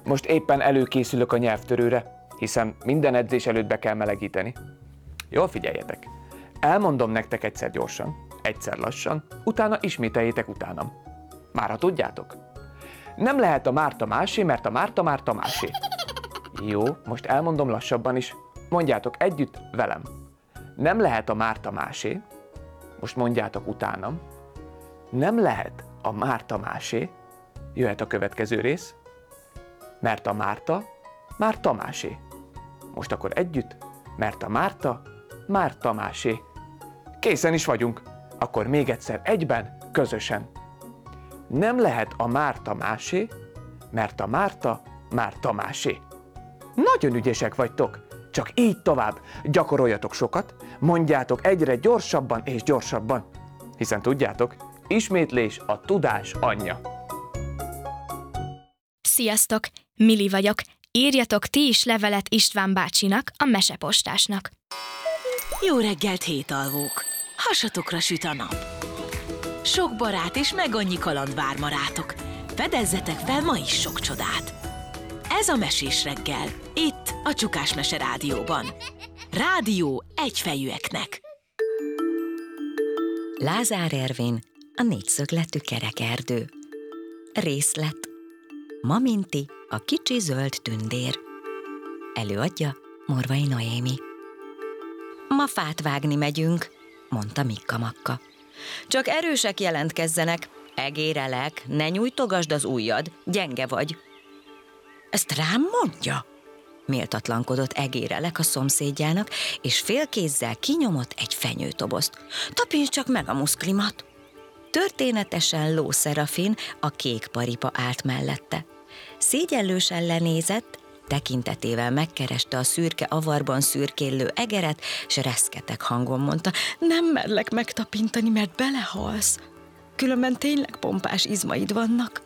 Most éppen előkészülök a nyelvtörőre, hiszen minden edzés előtt be kell melegíteni. Jól figyeljetek! Elmondom nektek egyszer gyorsan, egyszer lassan, utána ismételjétek utánam. Már ha tudjátok? Nem lehet a Márta másé, mert a Márta másé. Jó, most elmondom lassabban is. Mondjátok együtt velem. Nem lehet a Márta másé. Most mondjátok utánam. Nem lehet a Márta másé. Jöhet a következő rész. Mert a Márta másé. Most akkor együtt. Mert a Márta másé. Készen is vagyunk. Akkor még egyszer egyben, közösen. Nem lehet a Márta másé, mert a Márta másé. Nagyon ügyesek vagytok. Csak így tovább. Gyakoroljatok sokat, mondjátok egyre gyorsabban és gyorsabban. Hiszen tudjátok, ismétlés a tudás anyja. Sziasztok! Mili vagyok. Írjatok ti is levelet István bácsinak, a mesepostásnak. Jó reggelt, hétalvók! Hasatokra süt a nap. Sok barát és meg annyi kaland vár ma rátok. Fedezzetek fel ma is sok csodát. Ez a Mesés reggel, itt a Csukás Mese Rádióban. Rádió egyfejűeknek. Lázár Ervin, a négyszögletű kerekerdő. Részlet. Maminti, a kicsi zöld tündér. Előadja Morvai Noémi. Ma fát vágni megyünk, mondta Mikka Makka. Csak erősek jelentkezzenek, egérelek, ne nyújtogasd az ujjad, gyenge vagy. Ezt rám mondja? Méltatlankodott egérelek a szomszédjának, és félkézzel kinyomott egy fenyőtobozt. Tapints csak meg a muszklimat! Történetesen Ló Szerafin, a kék paripa állt mellette. Szégyellősen lenézett, tekintetével megkereste a szürke avarban szürkélő egeret, s reszketeg hangon mondta, nem merlek megtapintani, mert belehalsz. Különben tényleg pompás izmaid vannak.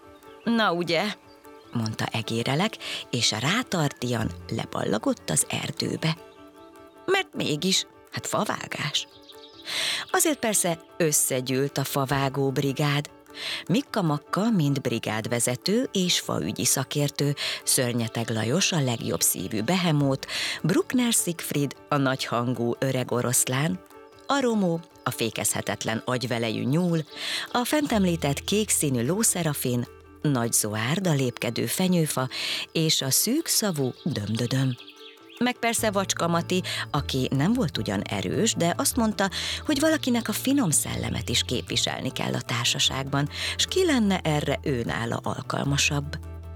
Na ugye, mondta egérelek, és rátartian leballagott az erdőbe. Mert mégis, hát favágás. Azért persze összegyűlt a favágó brigád. Mikka Makka, mint brigádvezető és faügyi szakértő, Szörnyeteg Lajos, a legjobb szívű behemót, Bruckner Siegfried, a nagyhangú öreg oroszlán, a Romó, a fékezhetetlen agyvelejű nyúl, a fent említett kék színű Ló Szerafin, Nagy Zoárd, a lépkedő fenyőfa, és a szűkszavú Dömdödöm. Meg persze Vacska Mati, aki nem volt ugyan erős, de azt mondta, hogy valakinek a finom szellemet is képviselni kell a társaságban, s ki lenne erre őnála alkalmasabb.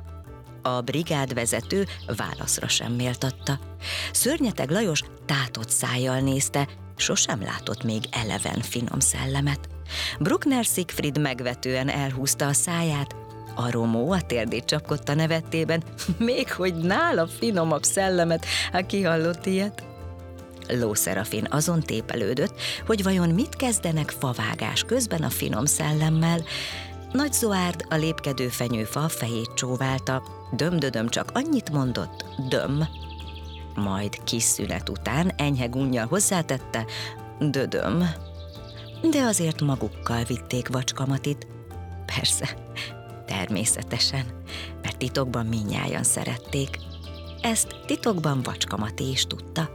A brigádvezető válaszra sem méltatta. Szörnyeteg Lajos tátott szájjal nézte, sosem látott még eleven finom szellemet. Bruckner Siegfried megvetően elhúzta a száját, a Romó a térdét csapkodta nevettében, még hogy nála finomabb szellemet, ha kihallott ilyet. Ló Szerafin azon tépelődött, hogy vajon mit kezdenek favágás közben a finom szellemmel. Nagy Zoárd, a lépkedő fenyőfa a fejét csóválta, Dömdödöm csak annyit mondott, döm. Majd kis szünet után enyhe gunnyal hozzátette, dödöm. De azért magukkal vitték Vacska Matit. Persze, természetesen, mert titokban mindnyájan szerették. Ezt titokban Vacska Mati is tudta.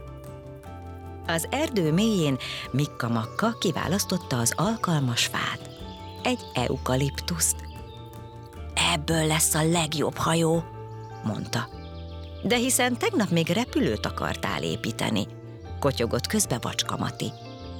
Az erdő mélyén Mikka Makka kiválasztotta az alkalmas fát, egy eukaliptuszt. Ebből lesz a legjobb hajó, mondta. De hiszen tegnap még repülőt akartál építeni, kotyogott közbe Vacska Mati.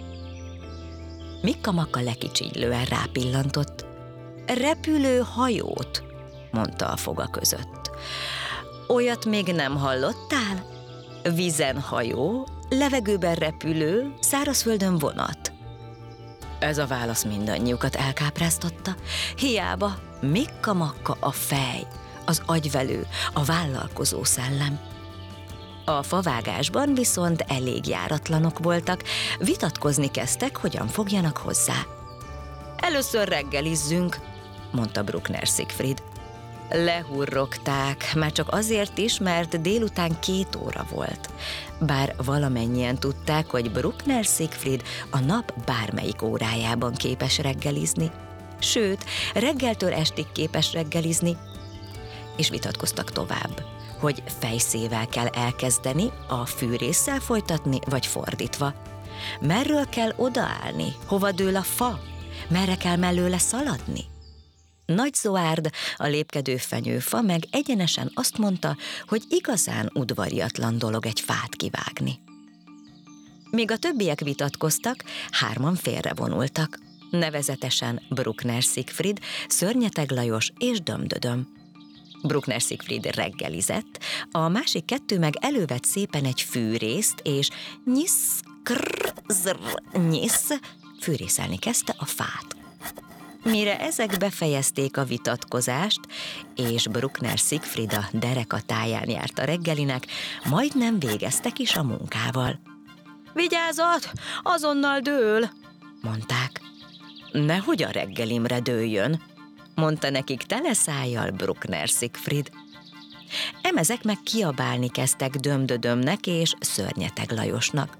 Mikka Makka lekicsillően rápillantott. Repülőhajót, mondta a foga között. Olyat még nem hallottál? Vízen hajó, levegőben repülő, szárazföldön vonat. Ez a válasz mindannyiukat elkápráztatta. Hiába Mikka Makka a fej, az agyvelő, a vállalkozó szellem. A favágásban viszont elég járatlanok voltak, vitatkozni kezdtek, hogyan fogjanak hozzá. Először reggelizzünk, mondta Bruckner Siegfried. Lehurrogták, már csak azért is, mert délután 2 óra volt. Bár valamennyien tudták, hogy Bruckner Siegfried a nap bármelyik órájában képes reggelizni. Sőt, reggeltől estig képes reggelizni. és vitatkoztak tovább, hogy fejszével kell elkezdeni, a fűrésszel folytatni, vagy fordítva. Merről kell odaállni, hova dől a fa, merre kell mellőle szaladni. Nagy Zoárd, a lépkedő fenyőfa meg egyenesen azt mondta, hogy igazán udvariatlan dolog egy fát kivágni. Míg a többiek vitatkoztak, 3 félrevonultak, nevezetesen Bruckner Siegfried, Szörnyeteg Lajos és Dömdödöm. Bruckner Siegfried reggelizett, a másik 2 meg elővett szépen egy fűrészt, és nyisz, krr, zr, nyisz, fűrészelni kezdte a fát. Mire ezek befejezték a vitatkozást, és Bruckner Siegfried a dereka táján járt a reggelinek, majdnem végeztek is a munkával. Vigyázat, azonnal dől, mondták. Nehogy a reggelimre dőljön, mondta nekik teleszájjal Bruckner Siegfried. Emezek meg kiabálni kezdtek Dömdödömnek és Szörnyeteg Lajosnak.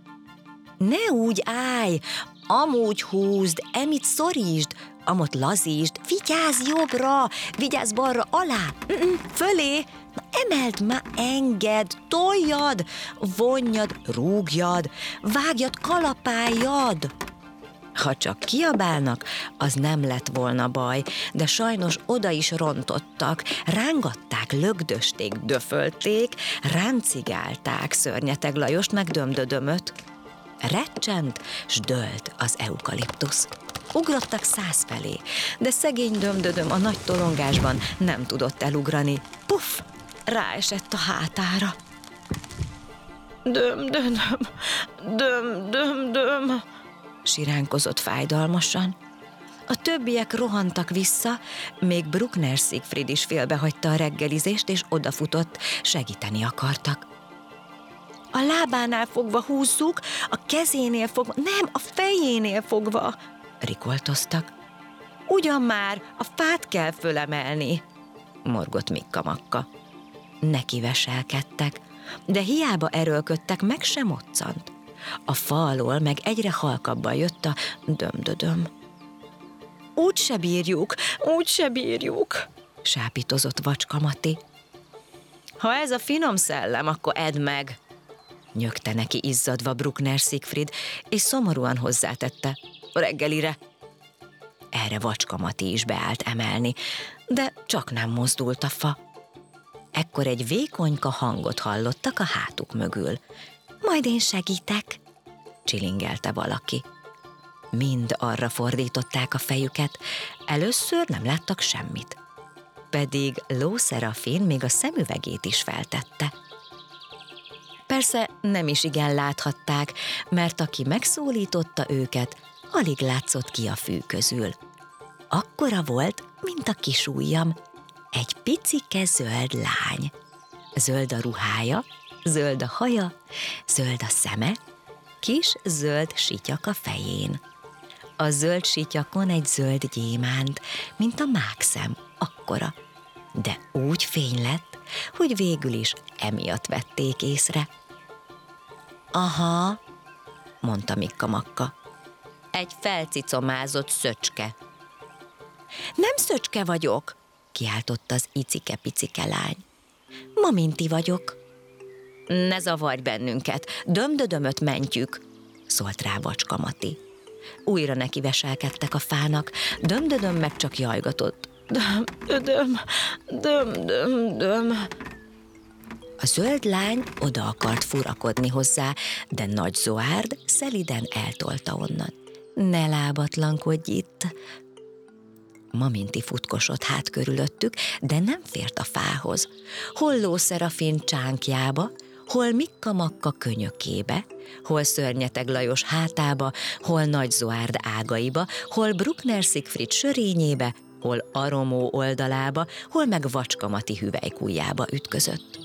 Ne úgy állj, amúgy húzd, emit szorítsd, amott lazítsd, vigyázz jobbra, vigyázz balra, alá, fölé, na emeld már, engedd, toljad, vonjad, rúgjad, vágjad, kalapáljad. Ha csak kiabálnak, az nem lett volna baj, de sajnos oda is rontottak, rángatták, lögdösték, döfölték, ráncigálták Szörnyeteg Lajost meg Dömdödömöt. Recsent, s dőlt az eukaliptusz. Ugrottak 100 felé, de szegény Dömdödöm a nagy tolongásban nem tudott elugrani. Puff! Ráesett a hátára. Dömdödöm, Dömdödöm, siránkozott fájdalmasan. A többiek rohantak vissza, még Bruckner Siegfried is félbehagyta a reggelizést, és odafutott, segíteni akartak. A lábánál fogva húzzuk, a kezénél fogva, nem, a fejénél fogva, rikoltoztak. Ugyan már, a fát kell fölemelni, morgott Mikka-Makka. Neki veselkedtek, de hiába erőlködtek, meg sem moccant. A fa alól meg egyre halkabban jött a Dömdödöm. Úgy se bírjuk, sápítozott Vacska Mati. Ha ez a finom szellem, akkor edd meg, nyögte neki izzadva Bruckner Siegfried, és szomorúan hozzátette, reggelire. Erre Vacska Mati is beállt emelni, de csak nem mozdult a fa. Ekkor egy vékonyka hangot hallottak a hátuk mögül. Majd én segítek, csilingelte valaki. Mind arra fordították a fejüket, először nem láttak semmit. Pedig Ló Szerafin még a szemüvegét is feltette. Persze nem is igen láthatták, mert aki megszólította őket, alig látszott ki a fű közül. Akkora volt, mint a kisujjam, egy picike zöld lány. Zöld a ruhája, zöld a haja, zöld a szeme, kis zöld sityak a fején. A zöld sityakon egy zöld gyémánt, mint a mákszem, akkora, de úgy fény lett, hogy végül is emiatt vették észre. Aha, mondta Mikka-Makka. Egy felcicomázott szöcske. Nem szöcske vagyok, kiáltotta az icike-picike lány. Maminti vagyok. Ne zavarj bennünket, Dömdödömöt mentjük, szólt rá Vacska Mati. Újra neki veselkedtek a fának, Dömdödöm meg csak jajgatott. Döm. A zöld lány oda akart furakodni hozzá, de Nagy Zoárd szeliden eltolta onnan. Ne lábatlankodj itt! Maminti futkosott hát körülöttük, de nem fért a fához. Hol Ló Szerafin csánkjába, hol Mikka-Makka könyökébe, hol Szörnyeteg Lajos hátába, hol Nagy Zoárd ágaiba, hol Bruckner Siegfried sörényébe, hol Aromó oldalába, hol meg Vacska Mati hüvelykujjába ütközött.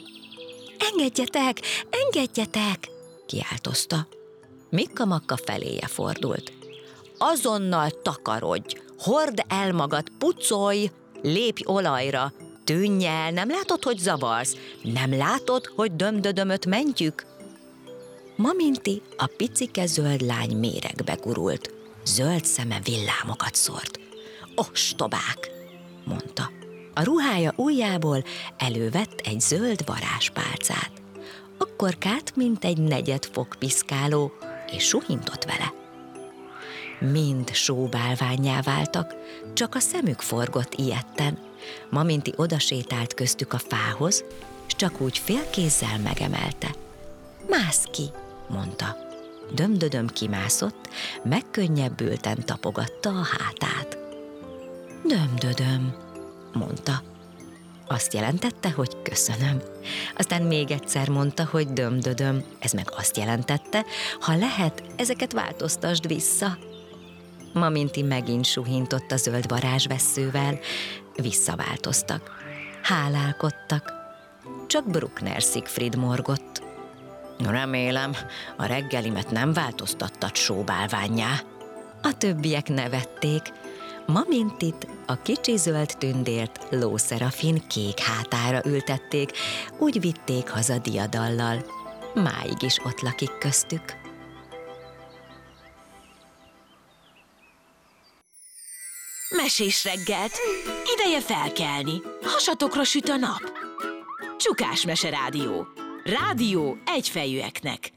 Engedjetek! Kiáltozta. Mikka-Makka feléje fordult. Azonnal takarodj, hord el magad, pucolj, lépj olajra, tűnj el, nem látod, hogy zavarsz? Nem látod, hogy Dömdödömöt mentjük? Maminti, a picike zöld lány méregbe gurult. Zöld szeme villámokat szórt. Ostobák, mondta. A ruhája ujjából elővett egy zöld varázspálcát. Akkorkát, mint egy negyedfok piszkáló, és suhintott vele. Mind sóbálvánnyá váltak, csak a szemük forgott ijedten. Maminti odasétált köztük a fához, s csak úgy félkézzel megemelte. Mász ki, mondta. Dömdödöm kimászott, megkönnyebbülten tapogatta a hátát. Dömdödöm, mondta. Azt jelentette, hogy köszönöm. Aztán még egyszer mondta, hogy dömdödöm. Ez meg azt jelentette, ha lehet, ezeket változtasd vissza. Maminti megint suhintott a zöld varázsvesszővel. Visszaváltoztak. Hálálkodtak. Csak Bruckner Siegfried morgott. Remélem, a reggelimet nem változtattad sóbálvánnyá. A többiek nevették. Mamintit, a kicsi zöld tündért Lószerafin kék hátára ültették, úgy vitték haza diadallal. Máig is ott lakik köztük. Mesés reggelt, ideje felkelni, hasatokra süt a nap. Csukás Mese Rádió. Rádió egyfejűeknek.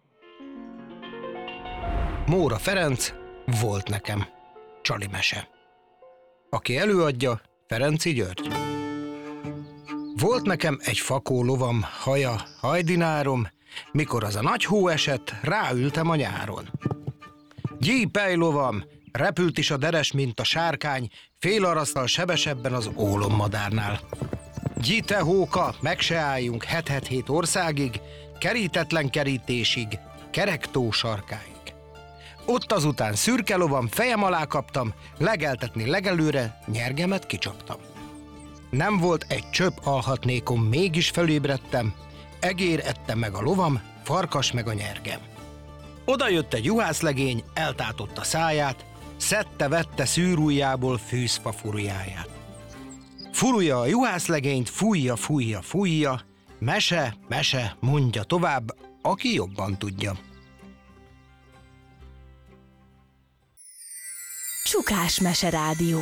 Móra Ferenc, Volt nekem. Csali mese. Aki előadja, Ferenczy György. Volt nekem egy fakó lovam, haja, hajdinárom, mikor az a nagy hó esett, ráültem a nyáron. Gyípej lovam, repült is a deres, mint a sárkány, félarasztal sebesebben az ólommadárnál. Gyíte hóka, meg se álljunk 7 országig, kerítetlen kerítésig, kerek tó sarkáig. Ott azután szürke lovam, fejem alá kaptam, legeltetni legelőre, nyergemet kicsaptam. Nem volt egy csöpp alhatnékom, mégis felébredtem, egér ette meg a lovam, farkas meg a nyergem. Oda jött egy juhászlegény, eltátotta száját, szedte-vette szűrujjából fűzfa furujáját. Furulja a juhászlegényt, fújja, fújja, fújja, mese, mese, mondja tovább, aki jobban tudja. Csukás Mese Rádió.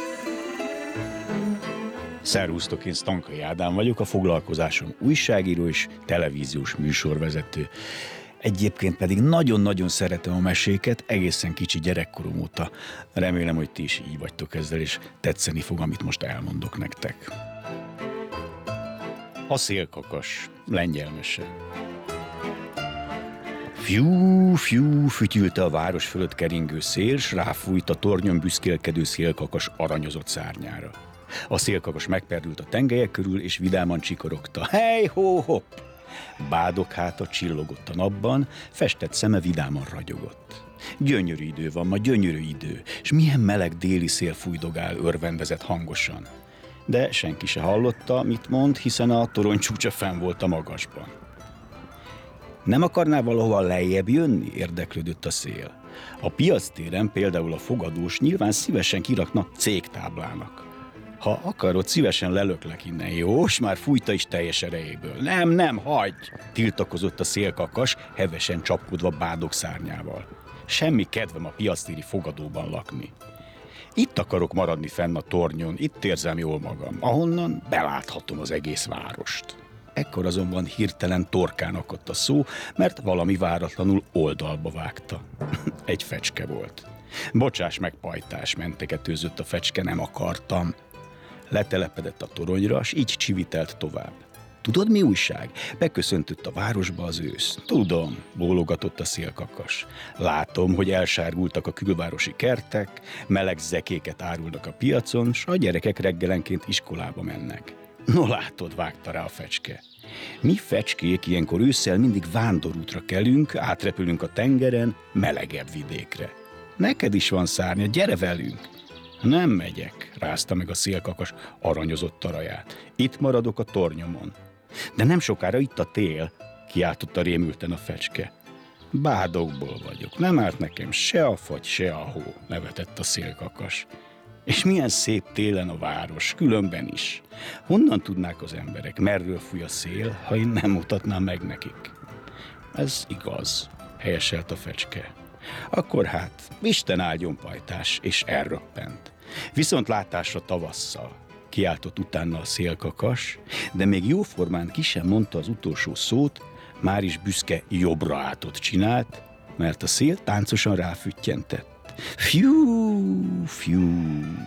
Szervusztok, én Stankai Ádám vagyok, a foglalkozásom újságíró és televíziós műsorvezető. Egyébként pedig nagyon-nagyon szeretem a meséket, egészen kicsi gyerekkorom óta. Remélem, hogy ti is így vagytok ezzel, és tetszeni fog, amit most elmondok nektek. A szélkakas, lengyel mese. Fiú, fiú, fütyülte a város fölött keringő szél, s ráfújt a tornyon büszkélkedő szélkakas aranyozott szárnyára. A szélkakas megperdült a tengelyek körül, és vidáman csikorogta. Hej, hó, hopp! Bádog háta csillogott a napban, festett szeme vidáman ragyogott. Gyönyörű idő van ma, gyönyörű idő, és milyen meleg déli szél fújdogál, örvendezett hangosan. De senki se hallotta, mit mond, hiszen a torony csúcsa fenn volt a magasban. Nem akarnál valahova lejjebb jönni? Érdeklődött a szél. A piactéren például a fogadós nyilván szívesen kirakna cégtáblának. Ha akarod, szívesen lelöklek innen, jó? S már fújta is teljes erejéből. Nem, hagyj! Tiltakozott a szélkakas, hevesen csapkodva bádog szárnyával. Semmi kedvem a piactéri fogadóban lakni. Itt akarok maradni fenn a tornyon, itt érzem jól magam, ahonnan beláthatom az egész várost. Ekkor azonban hirtelen torkán akadt a szó, mert valami váratlanul oldalba vágta. Egy fecske volt. Bocsáss meg, pajtás, mentegetőzött a fecske, nem akartam. Letelepedett a toronyra, s így csivitelt tovább. Tudod, mi újság? Beköszöntött a városba az ősz. Tudom, bólogatott a szélkakas. Látom, hogy elsárgultak a külvárosi kertek, meleg zekéket árulnak a piacon, s a gyerekek reggelenként iskolába mennek. No látod, vágta rá a fecske. Mi fecskék ilyenkor ősszel mindig vándorútra kelünk, átrepülünk a tengeren, melegebb vidékre. Neked is van szárnya, gyere velünk! Nem megyek, rázta meg a szélkakas aranyozott taraját. Itt maradok a tornyomon. De nem sokára itt a tél, kiáltotta rémülten a fecske. Bádogból vagyok, nem árt nekem se a fagy, se a hó, nevetett a szélkakas. És milyen szép télen a város, különben is. Honnan tudnák az emberek, merről fúj a szél, ha én nem mutatnám meg nekik? Ez igaz, helyeselt a fecske. Akkor hát, Isten áldjon, pajtás, és elröppent. Viszont látásra tavasszal. kiáltott utána a szélkakas, de még jóformán ki sem mondta az utolsó szót, már is büszke jobbra átot csinált, mert a szél táncosan ráfüttyentett. Fiú, fiú.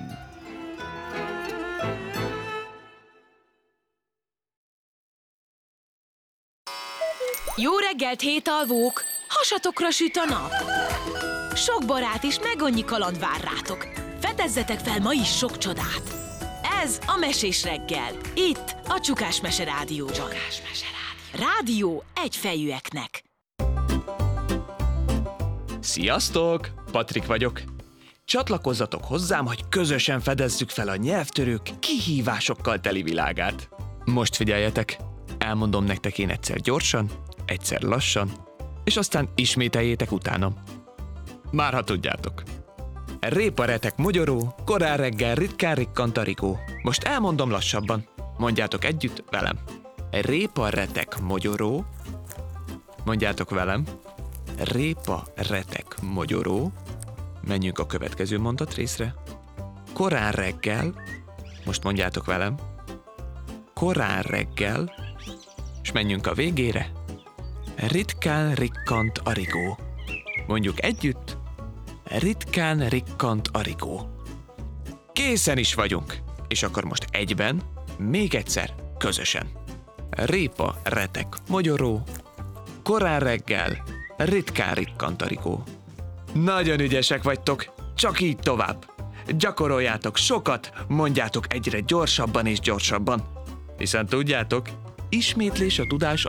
Jó reggelt, hétalvók! Hasatokra süt a nap! Sok barát és meg annyi kaland vár rátok. Fedezzetek fel ma is sok csodát! Ez a Mesés reggel. Itt a Csukás Mese Rádióban. Rádió egyfejűeknek. Sziasztok! Patrik vagyok. Csatlakozzatok hozzám, hogy közösen fedezzük fel a nyelvtörők kihívásokkal teli világát. Most figyeljetek! Elmondom nektek én egyszer gyorsan, egyszer lassan, és aztán ismételjétek utánam. Már ha tudjátok. Répa, retek, mogyoró, korán reggel, ritkán rikkant a rigó. Most elmondom lassabban. Mondjátok együtt velem. Répa, retek, mogyoró. Mondjátok velem. Répa, retek, mogyoró. Menjünk a következő mondatrészre. Korán reggel. Most mondjátok velem. Korán reggel. És menjünk a végére. Ritkán rikkant a rigó. Mondjuk együtt. Ritkán rikkant a rigó. Készen is vagyunk. És akkor most egyben, még egyszer, közösen. Répa, retek, mogyoró. Korán reggel, ritkán rikkant a rigó. Nagyon ügyesek vagytok, csak így tovább. Gyakoroljátok sokat, mondjátok egyre gyorsabban és gyorsabban. Hiszen tudjátok, ismétlés a tudás